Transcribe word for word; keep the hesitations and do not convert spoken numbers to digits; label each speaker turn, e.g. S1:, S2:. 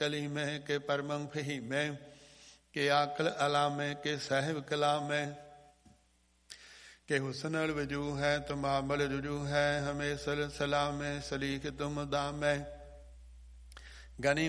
S1: कली में के परमंग फही में के आकल अला में के साहिब कला में के हुसन वजू है तुम आमल रुजू है हमें सल सलाम में सलीक तुम दाम में गनी